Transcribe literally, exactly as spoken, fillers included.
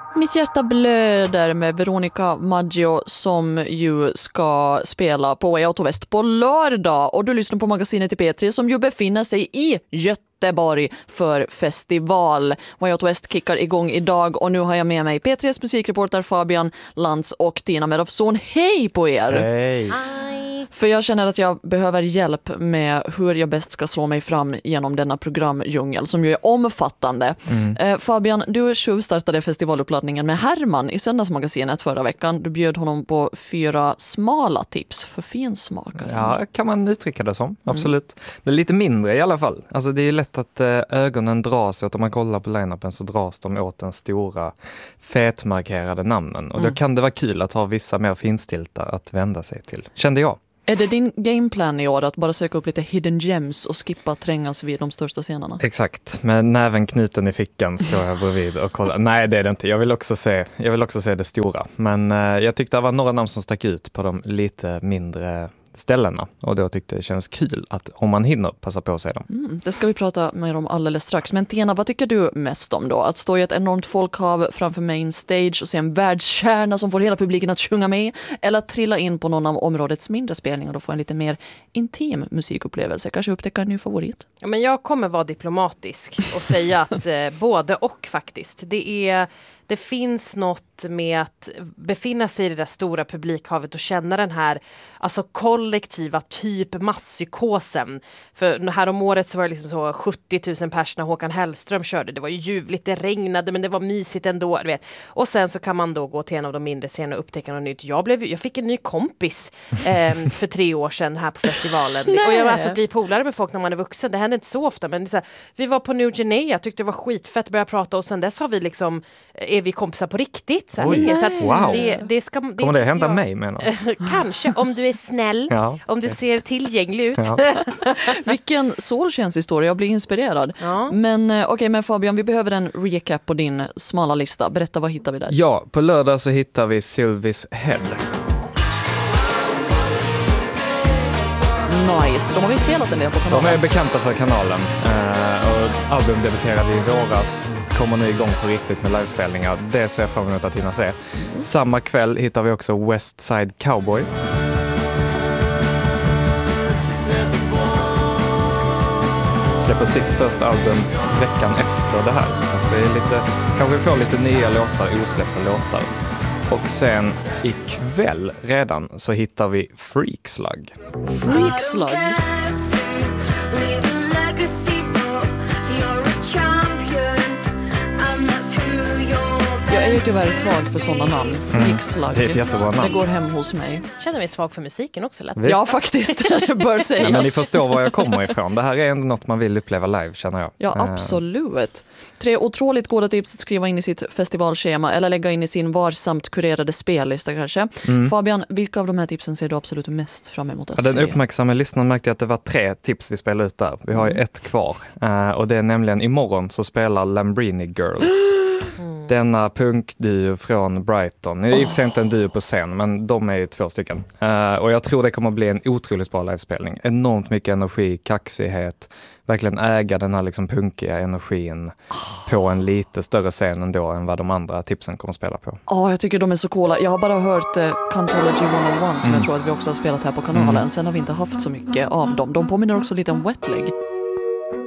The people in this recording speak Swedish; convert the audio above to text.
Mitt hjärta blöder med Veronica Maggio som ju ska spela på Way Out West på lördag. Och du lyssnar på magasinet i P tre som ju befinner sig i Göteborg för festival. Way Out West kickar igång idag och nu har jag med mig P tres musikreporter Fabian Lantz och Tina Medofsson. Hej på er! Hej! För jag känner att jag behöver hjälp med hur jag bäst ska slå mig fram genom denna programdjungel som ju är omfattande. Mm. Eh, Fabian, du tjuvstartade festivaluppladdningen med Herman i Söndagsmagasinet förra veckan. Du bjöd honom på fyra smala tips för finsmakare. Ja, kan man uttrycka det som. Absolut. Mm. Det är lite mindre i alla fall. Alltså det är lätt att eh, ögonen dras åt, om man kollar på line-upen så dras de åt den stora fetmarkerade namnen. Och mm. då kan det vara kul att ha vissa mer finstiltar att vända sig till. Kände jag. Är det din gameplan i år att bara söka upp lite hidden gems och skippa trängas vid de största scenerna? Exakt, med näven knuten i fickan står jag bredvid och kollar. Nej, det är det inte. Jag vill också se, jag vill också se det stora. Men eh, jag tyckte det var några namn som stack ut på de lite mindre ställena. Och då tyckte det känns kul att om man hinner passa på sig dem. Mm, det ska vi prata mer om alldeles strax. Men Tina, vad tycker du mest om då? Att stå i ett enormt folkhav framför main stage och se en världskärna som får hela publiken att sjunga med? Eller att trilla in på någon av områdets mindre spelningar och få en lite mer intim musikupplevelse? Kanske upptäcka en ny favorit? Ja, men jag kommer vara diplomatisk och säga att eh, både och faktiskt. Det är... Det finns något med att befinna sig i det där stora publikhavet och känna den här alltså kollektiva typ masspsykosen. För här om året så var det liksom så sjuttio tusen pers när Håkan Hellström körde. Det var ju ljuvligt, det regnade men det var mysigt ändå. Du vet. Och sen så kan man då gå till en av de mindre scenerna och upptäcka något nytt. Jag, blev, jag fick en ny kompis eh, för tre år sedan här på festivalen. Och jag alltså blir polare med folk när man är vuxen. Det händer inte så ofta men det är så här, vi var på New Guinea, tyckte det var skitfett, började prata och sen dess har vi liksom är vi kompisar på riktigt. Så här, så att wow. det, det ska, det, Kommer det hända jag, mig menar kanske, om du är snäll, ja, om du ser tillgänglig ut. Ja. Vilken solskenshistoria, jag blir inspirerad. Ja. Men okej, okay, men Fabian, vi behöver en recap på din smala lista. Berätta, vad hittar vi där? Ja, på lördag så hittar vi Sylvies Head. Nice, de har vi spelat en del på kanalen. De är bekanta för kanalen uh, och album debuterade i våras, kommer nu igång på riktigt med livespelningar. Det ser jag fram emot att hinna se. Mm. Samma kväll hittar vi också West Side Cowboy. Släpper sitt första album veckan efter det här. Så att det är lite, kanske vi får lite nya låtar, osläppta låtar. Och sen ikväll redan så hittar vi Freakslug. Freakslug? Jag är ju tyvärr svag för sådana namn. Freakslug. Mm. Det är ett jättebra namn. Det går hem hos mig. Känner mig svag för musiken också lätt. Ja, faktiskt. Det bör sägas. Ja, men ni förstår var jag kommer ifrån. Det här är ändå något man vill uppleva live, känner jag. Ja, absolut. Tre otroligt goda tips att skriva in i sitt festivalschema eller lägga in i sin varsamt kurerade spellista kanske. Mm. Fabian, vilka av de här tipsen ser du absolut mest fram emot att ja, den se? Den uppmärksamma lyssnaren märkte att det var tre tips vi spelade ut där. Vi har ju mm. ett kvar. Uh, och det är nämligen imorgon så spelar Lambrini Girls. Mm. Denna punkduo från Brighton. Det är i och för sig inte en duo på scen, men de är två stycken. Uh, och jag tror det kommer bli en otroligt bra livespelning. Enormt mycket energi, kaxighet. Verkligen äga den här liksom punkiga energin oh. på en lite större scen ändå än vad de andra tipsen kommer att spela på. Ja, oh, jag tycker de är så coola. Jag har bara hört uh, Cantology etthundraett som mm. jag tror att vi också har spelat här på kanalen. Mm. Sen har vi inte haft så mycket av dem. De påminner också lite om Wet Leg.